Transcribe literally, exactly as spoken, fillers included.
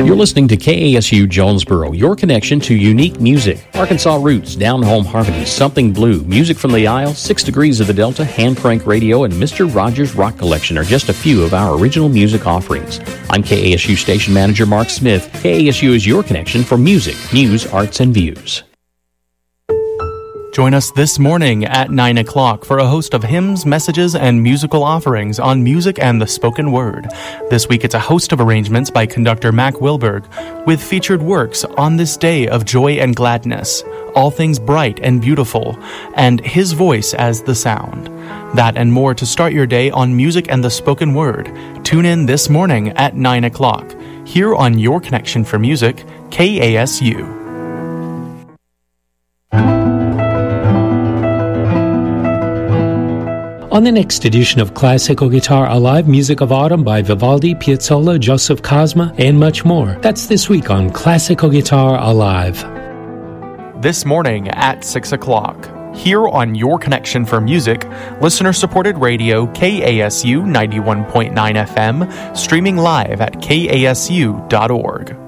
You're listening to K A S U Jonesboro, your connection to unique music. Arkansas Roots, Down Home Harmony, Something Blue, Music from the Isle, Six Degrees of the Delta, Hand Crank Radio, and Mister Rogers Rock Collection are just a few of our original music offerings. I'm K A S U Station Manager Mark Smith. K A S U is your connection for music, news, arts, and views. Join us this morning at nine o'clock for a host of hymns, messages, and musical offerings on music and the spoken word. This week it's a host of arrangements by conductor Mac Wilberg with featured works On This Day of Joy and Gladness, All Things Bright and Beautiful, and His Voice as the Sound. That and more to start your day on music and the spoken word. Tune in this morning at nine o'clock here on Your Connection for Music, K A S U. On the next edition of Classical Guitar Alive, music of autumn by Vivaldi, Piazzolla, Joseph Cosma, and much more. That's this week on Classical Guitar Alive. This morning at six o'clock, here on Your Connection for Music, listener-supported radio K A S U ninety-one point nine F M, streaming live at K A S U dot org.